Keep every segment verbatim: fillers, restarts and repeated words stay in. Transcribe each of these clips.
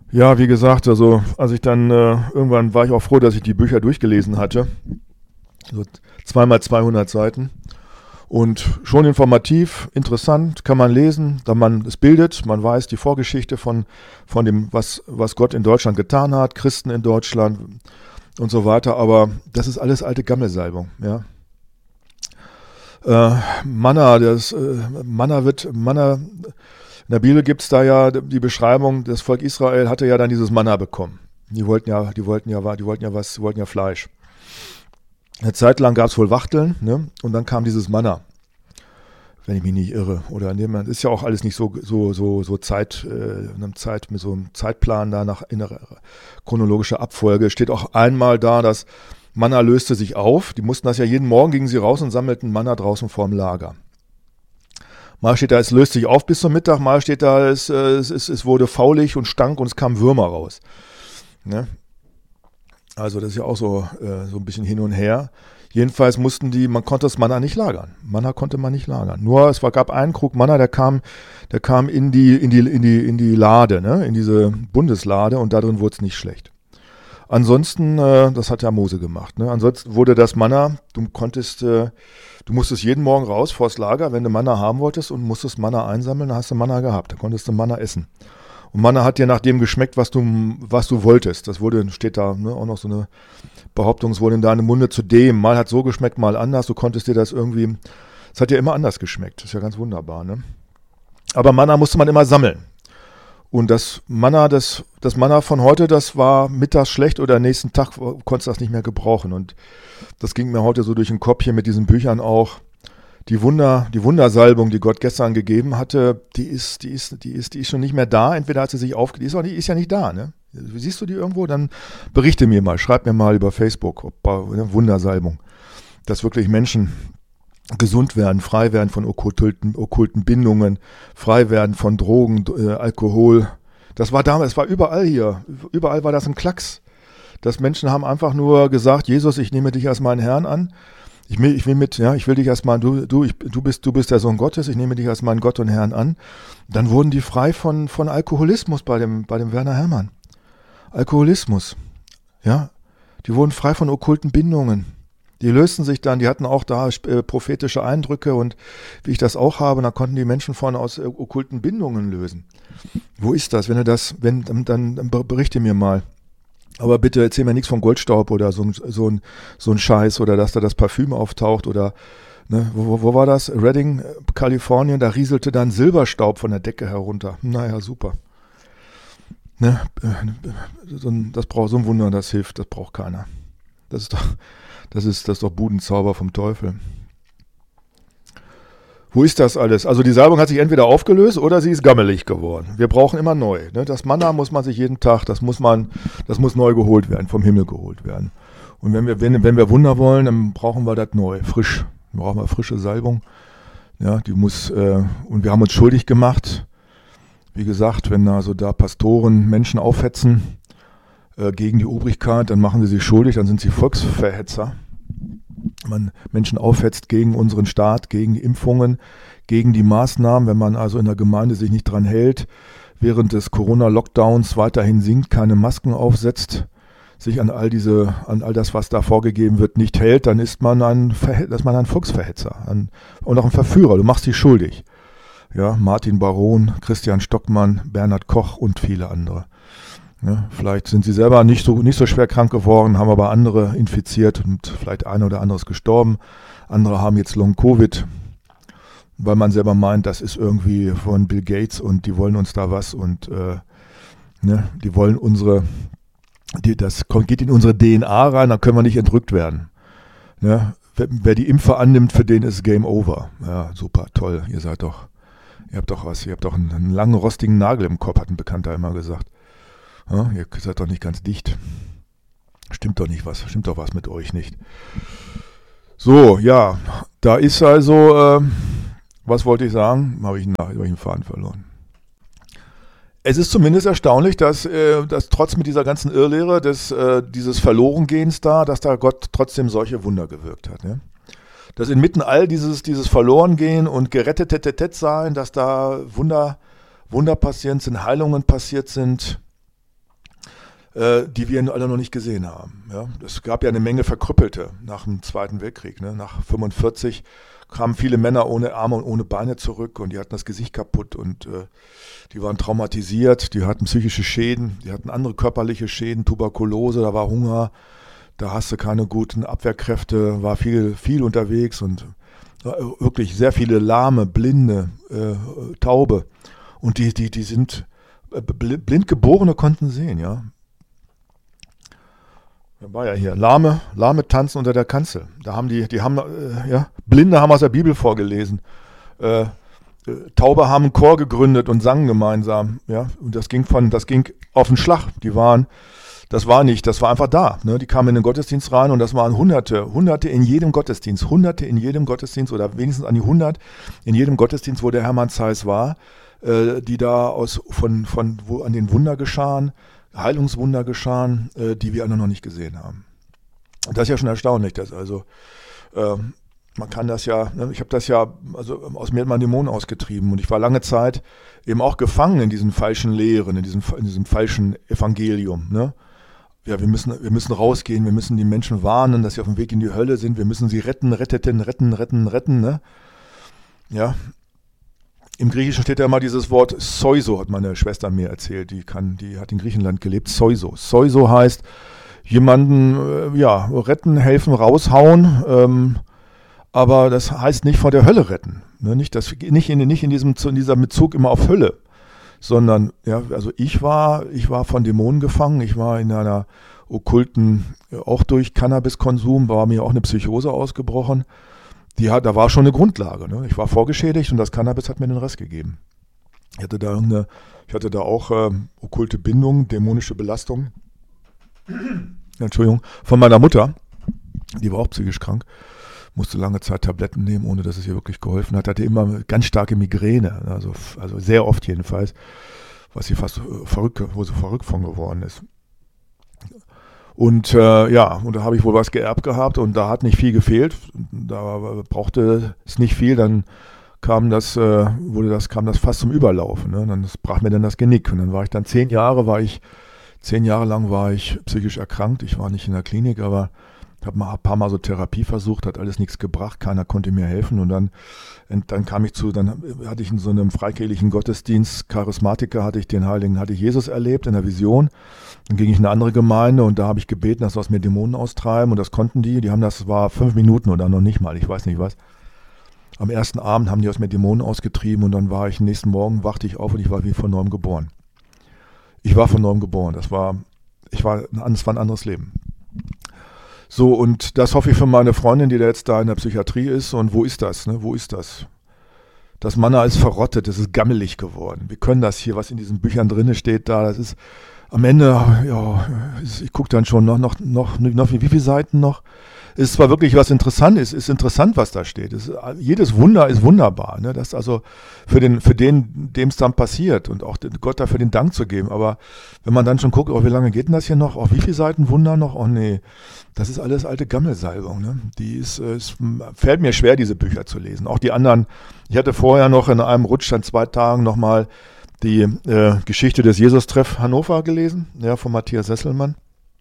Ja, wie gesagt, also als ich dann, äh, irgendwann war ich auch froh, dass ich die Bücher durchgelesen hatte. So zweimal zweihundert Seiten. Und schon informativ, interessant, kann man lesen, da man es bildet, man weiß die Vorgeschichte von, von dem, was, was Gott in Deutschland getan hat, Christen in Deutschland und so weiter, aber das ist alles alte Gammelsalbung, ja. Äh, Manna, das, äh, Manna wird, Manna, in der Bibel gibt es da ja die Beschreibung, das Volk Israel hatte ja dann dieses Manna bekommen. Die wollten ja, die wollten ja, die wollten ja was, die wollten ja Fleisch. Eine Zeit lang gab es wohl Wachteln, ne? Und dann kam dieses Manna, wenn ich mich nicht irre. Oder in dem, ist ja auch alles nicht so, so, so, so Zeit, äh, in einem Zeit, mit so einem Zeitplan da nach in der chronologischer Abfolge. Steht auch einmal da, dass Manna löste sich auf. Die mussten das ja jeden Morgen, gingen sie raus und sammelten Manna draußen vorm Lager. Mal steht da, es löst sich auf bis zum Mittag, mal steht da, es, es, es, es wurde faulig und stank und es kamen Würmer raus. Ne? Also das ist ja auch so, äh, so ein bisschen hin und her. Jedenfalls mussten die, man konnte das Manna nicht lagern. Manna konnte man nicht lagern. Nur es war, gab einen Krug Manna, der kam, der kam in die, in die, in die, in die Lade, ne? In diese Bundeslade und da drin wurde es nicht schlecht. Ansonsten, äh, das hat ja Mose gemacht, ne? Ansonsten wurde das Manna, du konntest, äh, du musstest jeden Morgen raus vors Lager, wenn du Manna haben wolltest und musstest Manna einsammeln, dann hast du Manna gehabt, dann konntest du Manna essen. Und Manna hat dir nach dem geschmeckt, was du, was du wolltest. Das wurde, steht da, ne, auch noch so eine Behauptung, es wurde in deinem Munde zu dem. Mal hat so geschmeckt, mal anders. Du konntest dir das irgendwie, es hat dir immer anders geschmeckt. Das ist ja ganz wunderbar, ne? Aber Manna musste man immer sammeln. Und das Manna, das, das Manna von heute, das war mittags schlecht oder nächsten Tag konntest du das nicht mehr gebrauchen. Und das ging mir heute so durch den Kopf hier mit diesen Büchern auch. Die Wunder, die Wundersalbung, die Gott gestern gegeben hatte, die ist, die ist, die ist, die ist schon nicht mehr da. Entweder hat sie sich aufge, die ist, auch nicht, ist ja nicht da, ne? Siehst du die irgendwo? Dann berichte mir mal, schreib mir mal über Facebook, ob, ne, Wundersalbung, dass wirklich Menschen gesund werden, frei werden von okkulten, okkulten Bindungen, frei werden von Drogen, äh, Alkohol. Das war damals, es war überall hier, überall war das ein Klacks. Dass Menschen haben einfach nur gesagt, Jesus, ich nehme dich als meinen Herrn an. Ich will, ich will mit, ja, ich will dich als mein, du, du, ich, du bist, du bist der Sohn Gottes, ich nehme dich als meinen Gott und Herrn an. Dann wurden die frei von, von Alkoholismus bei dem, bei dem Werner Herrmann. Alkoholismus, ja. Die wurden frei von okkulten Bindungen. Die lösten sich dann, die hatten auch da äh, prophetische Eindrücke und wie ich das auch habe, dann konnten die Menschen vorne aus äh, okkulten Bindungen lösen. Wo ist das? Wenn du das, wenn, dann, dann berichte mir mal. Aber bitte erzähl mir nichts von Goldstaub oder so, so, ein, so ein Scheiß oder dass da das Parfüm auftaucht oder, ne, wo, wo war das? Redding, Kalifornien, da rieselte dann Silberstaub von der Decke herunter. Naja, super. Ne, so ein, das braucht so ein Wunder, das hilft, das braucht keiner. Das ist doch, das ist, das ist doch Budenzauber vom Teufel. Wo ist das alles? Also die Salbung hat sich entweder aufgelöst oder sie ist gammelig geworden. Wir brauchen immer neu. Ne? Das Manna muss man sich jeden Tag, das muss man, das muss neu geholt werden, vom Himmel geholt werden. Und wenn wir, wenn, wenn wir Wunder wollen, dann brauchen wir das neu, frisch. Dann brauchen wir frische Salbung. Ja, die muss, äh, und wir haben uns schuldig gemacht. Wie gesagt, wenn also da Pastoren Menschen aufhetzen äh, gegen die Obrigkeit, dann machen sie sich schuldig, dann sind sie Volksverhetzer. Man Menschen aufhetzt gegen unseren Staat, gegen die Impfungen, gegen die Maßnahmen, wenn man also in der Gemeinde sich nicht dran hält, während des Corona-Lockdowns weiterhin singt, keine Masken aufsetzt, sich an all diese, an all das, was da vorgegeben wird, nicht hält, dann ist man ein, ist man ein Volksverhetzer ein, und auch ein Verführer. Du machst dich schuldig. Ja, Martin Baron, Christian Stockmann, Bernhard Koch und viele andere. Ja, vielleicht sind sie selber nicht so, nicht so schwer krank geworden, haben aber andere infiziert und vielleicht ein oder anderes gestorben. Andere haben jetzt Long-Covid, weil man selber meint, das ist irgendwie von Bill Gates und die wollen uns da was und äh, ne, die wollen unsere, die, das geht in unsere D N A rein, dann können wir nicht entrückt werden. Ne? Wer, wer die Impfe annimmt, für den ist Game Over. Ja, super, toll, ihr seid doch, ihr habt doch was, ihr habt doch einen, einen langen rostigen Nagel im Kopf, hat ein Bekannter immer gesagt. Ja, ihr seid doch nicht ganz dicht. Stimmt doch nicht was, stimmt doch was mit euch nicht. So, ja, da ist also, äh, was wollte ich sagen? Habe ich einen, hab ich einen Faden verloren. Es ist zumindest erstaunlich, dass, äh, dass trotz mit dieser ganzen Irrlehre des, äh, dieses Verlorengehens da, dass da Gott trotzdem solche Wunder gewirkt hat. Ne? Dass inmitten all dieses, dieses Verlorengehen und gerettet sein, dass da Wunder, Wunder passiert sind, Heilungen passiert sind. äh, die wir alle noch nicht gesehen haben. Ja? Es gab ja eine Menge Verkrüppelte nach dem Zweiten Weltkrieg. Ne? Nach fünfundvierzig kamen viele Männer ohne Arme und ohne Beine zurück und die hatten das Gesicht kaputt und äh, die waren traumatisiert, die hatten psychische Schäden, die hatten andere körperliche Schäden, Tuberkulose, da war Hunger, da hast du keine guten Abwehrkräfte, war viel, viel unterwegs und äh, wirklich sehr viele Lahme, Blinde, äh, Taube und die, die, die sind äh, Blindgeborene konnten sehen, ja. Da war ja hier, Lahme, Lahme tanzen unter der Kanzel. Da haben die, die haben, äh, ja, Blinde haben aus der Bibel vorgelesen. Äh, äh, Taube haben einen Chor gegründet und sangen gemeinsam, ja. Und das ging von, das ging auf den Schlag. Die waren, das war nicht, das war einfach da. Ne? Die kamen in den Gottesdienst rein und das waren Hunderte, Hunderte in jedem Gottesdienst, Hunderte in jedem Gottesdienst oder wenigstens an die hundert in jedem Gottesdienst, wo der Hermann Zeiss war, äh, die da aus, von, von, wo an den Wunder geschahen, Heilungswunder geschahen, äh, die wir alle noch nicht gesehen haben. Und das ist ja schon erstaunlich, dass also äh, man kann das ja, ne, ich habe das ja, also aus mir hat man Dämonen ausgetrieben und ich war lange Zeit eben auch gefangen in diesen falschen Lehren, in diesem, in diesem falschen Evangelium. Ne? Ja, wir müssen, wir müssen rausgehen, wir müssen die Menschen warnen, dass sie auf dem Weg in die Hölle sind, wir müssen sie retten, retteten, retten, retten, retten. Ne? Ja. Im Griechischen steht ja immer dieses Wort Soiso, hat meine Schwester mir erzählt, die kann, die hat in Griechenland gelebt, Soiso. Soiso heißt jemanden, äh, ja, retten, helfen, raushauen, ähm, aber das heißt nicht vor der Hölle retten. Ne? Nicht, das, nicht, in, nicht in, diesem, in dieser Bezug immer auf Hölle, sondern, ja, also ich war, ich war von Dämonen gefangen, ich war in einer okkulten, auch durch Cannabiskonsum, war mir auch eine Psychose ausgebrochen. Die hat, da war schon eine Grundlage. Ne? Ich war vorgeschädigt und das Cannabis hat mir den Rest gegeben. Ich hatte da, irgendeine, ich hatte da auch äh, okkulte Bindung, dämonische Belastung. Entschuldigung, von meiner Mutter. Die war auch psychisch krank. Musste lange Zeit Tabletten nehmen, ohne dass es ihr wirklich geholfen hat. Hatte immer ganz starke Migräne, also, also sehr oft jedenfalls, was sie fast verrückt, wo sie verrückt von geworden ist. Und äh, ja, und da habe ich wohl was geerbt gehabt und da hat nicht viel gefehlt. Da brauchte es nicht viel, dann kam das, äh, wurde das, kam das fast zum Überlaufen. Ne? Dann das brach mir dann das Genick. Und dann war ich dann zehn Jahre, war ich, zehn Jahre lang war ich psychisch erkrankt. Ich war nicht in der Klinik, aber habe mal ein paar Mal so Therapie versucht, hat alles nichts gebracht, keiner konnte mir helfen. Und dann, und dann kam ich zu, dann hatte ich in so einem freikirchlichen Gottesdienst, Charismatiker, hatte ich den Heiligen, hatte ich Jesus erlebt in der Vision. Dann ging ich in eine andere Gemeinde und da habe ich gebeten, dass sie aus mir Dämonen austreiben und das konnten die. Die haben das, war fünf Minuten oder noch nicht mal, ich weiß nicht was. Am ersten Abend haben die aus mir Dämonen ausgetrieben und dann war ich, nächsten Morgen wachte ich auf und ich war wie von neuem geboren. Ich war von neuem geboren, das war, ich war, das war ein anderes Leben. So, und das hoffe ich für meine Freundin, die da jetzt da in der Psychiatrie ist. Und wo ist das? Ne? Wo ist das? Das Manna ist verrottet, es ist gammelig geworden. Wir können das hier, was in diesen Büchern drin steht, da, das ist am Ende, ja, ich gucke dann schon noch, noch, noch, noch, wie viele Seiten noch? Ist zwar wirklich was interessant, ist, ist interessant, was da steht. Es, jedes Wunder ist wunderbar, ne? Das also für den, für den, dem es dann passiert und auch Gott dafür den Dank zu geben. Aber wenn man dann schon guckt, oh, wie lange geht denn das hier noch? Oh, wie viele Seiten Wunder noch? Oh nee, das ist alles alte Gammelsalbung, ne? Die ist, es fällt mir schwer, diese Bücher zu lesen. Auch die anderen. Ich hatte vorher noch in einem Rutsch an zwei Tagen nochmal die äh, Geschichte des Jesus-Treff Hannover gelesen, ja, von Matthias Sesselmann.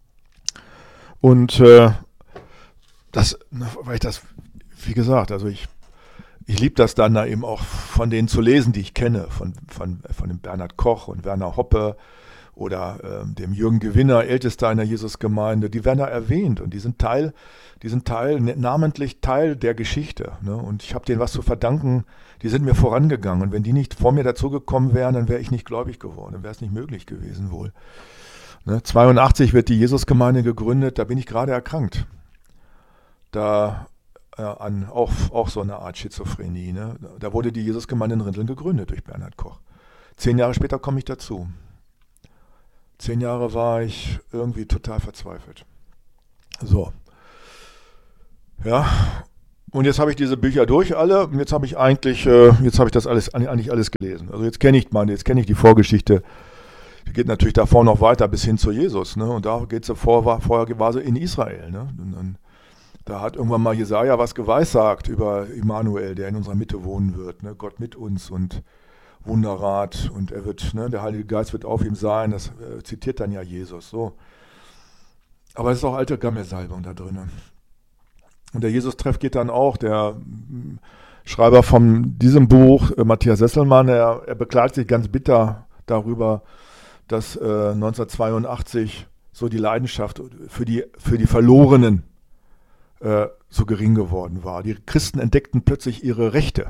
Und äh, das, weil ich das, wie gesagt, also ich, ich liebe das dann da eben auch von denen zu lesen, die ich kenne, von, von, von dem Bernhard Koch und Werner Hoppe oder äh, dem Jürgen Gewinner, Ältester einer Jesusgemeinde, die werden da erwähnt und die sind Teil, die sind Teil, namentlich Teil der Geschichte. Ne? Und ich habe denen was zu verdanken, die sind mir vorangegangen und wenn die nicht vor mir dazugekommen wären, dann wäre ich nicht gläubig geworden, dann wäre es nicht möglich gewesen wohl. Ne? zweiundachtzig wird die Jesusgemeinde gegründet, da bin ich gerade erkrankt. Da äh, an auch, auch so eine Art Schizophrenie. Ne? Da wurde die Jesusgemeinde in Rinteln gegründet durch Bernhard Koch. Zehn Jahre später komme ich dazu. Zehn Jahre war ich irgendwie total verzweifelt. So. Ja. Und jetzt habe ich diese Bücher durch alle und jetzt habe ich eigentlich, äh, jetzt habe ich das alles eigentlich alles gelesen. Also jetzt kenne ich meine, jetzt kenne ich die Vorgeschichte. Die geht natürlich davor noch weiter bis hin zu Jesus. Ne? Und da geht sie vor, war, vorher war sie in Israel. Ne? Und dann, da hat irgendwann mal Jesaja was geweissagt über Immanuel, der in unserer Mitte wohnen wird. Ne? Gott mit uns und Wunderrat und er wird, ne, der Heilige Geist wird auf ihm sein, das äh, zitiert dann ja Jesus so. Aber es ist auch alte Gammelsalbung da drin. Und der Jesus-Treff geht dann auch, der m, Schreiber von diesem Buch, äh, Matthias Sesselmann, er, er beklagt sich ganz bitter darüber, dass äh, neunzehnhundertzweiundachtzig so die Leidenschaft für die, für die Verlorenen äh, so gering geworden war. Die Christen entdeckten plötzlich ihre Rechte.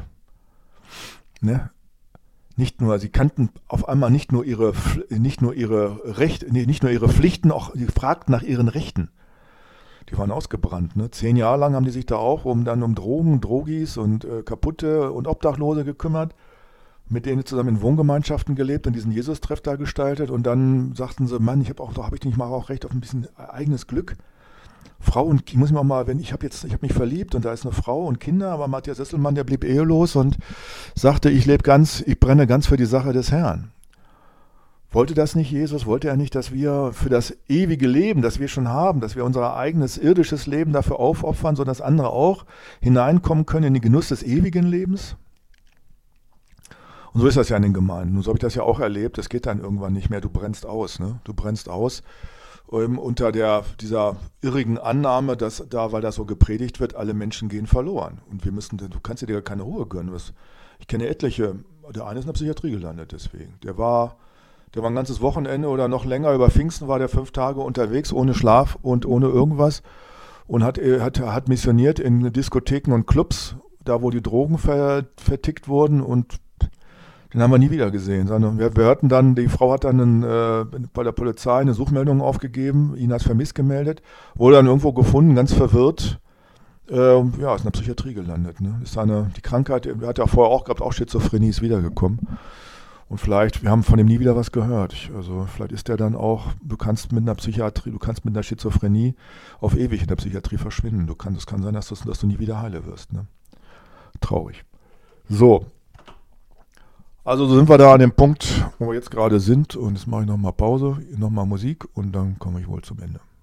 Ne? Nicht nur, sie kannten auf einmal nicht nur ihre, nicht nur ihre Rechte, nicht nur ihre Pflichten, auch sie fragten nach ihren Rechten. Die waren ausgebrannt. Ne? Zehn Jahre lang haben die sich da auch um dann um Drogen, Drogis und äh, Kaputte und Obdachlose gekümmert, mit denen zusammen in Wohngemeinschaften gelebt und diesen Jesus-Treff da gestaltet. Und dann sagten sie, Mann, ich habe auch, habe ich nicht mal auch Recht auf ein bisschen eigenes Glück. Frau und ich muss mir auch mal, wenn ich habe jetzt, ich habe mich verliebt und da ist eine Frau und Kinder, aber Matthias Sesselmann, der blieb ehelos und sagte, ich lebe ganz, ich brenne ganz für die Sache des Herrn. Wollte das nicht Jesus? Wollte er nicht, dass wir für das ewige Leben, das wir schon haben, dass wir unser eigenes irdisches Leben dafür aufopfern, sodass andere auch hineinkommen können in den Genuss des ewigen Lebens? Und so ist das ja in den Gemeinden. Und so habe ich das ja auch erlebt. Das geht dann irgendwann nicht mehr. Du brennst aus, ne? Du brennst aus ähm, unter der, dieser irrigen Annahme, dass da, weil das so gepredigt wird, alle Menschen gehen verloren. Und wir müssen, du kannst dir gar keine Ruhe gönnen. Ich kenne etliche, der eine ist in der Psychiatrie gelandet deswegen. Der war Der war ein ganzes Wochenende oder noch länger, über Pfingsten war der fünf Tage unterwegs, ohne Schlaf und ohne irgendwas und hat, hat, hat missioniert in Diskotheken und Clubs, da wo die Drogen ver, vertickt wurden und den haben wir nie wieder gesehen. Wir, wir hörten dann, die Frau hat dann einen, äh, bei der Polizei eine Suchmeldung aufgegeben, ihn als vermisst gemeldet, wurde dann irgendwo gefunden, ganz verwirrt. Äh, ja, ist in der Psychiatrie gelandet. Ne? Ist eine, die Krankheit, er hat ja vorher auch gehabt, auch Schizophrenie, ist wiedergekommen. Und vielleicht, wir haben von ihm nie wieder was gehört. Ich, also vielleicht ist der dann auch, du kannst mit einer Psychiatrie, du kannst mit einer Schizophrenie auf ewig in der Psychiatrie verschwinden. Du kannst, es kann sein, dass, das, dass du nie wieder heile wirst. Ne? Traurig. So. Also so sind wir da an dem Punkt, wo wir jetzt gerade sind. Und jetzt mache ich nochmal Pause, nochmal Musik und dann komme ich wohl zum Ende.